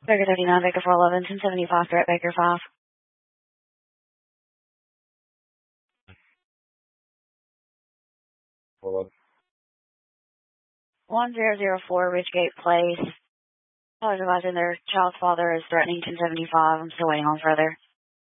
Baker 39, Baker 411, 1075, threat Baker 5. 1004 Ridgegate Place. I was advising their child's father is threatening 1075. I'm still waiting on further.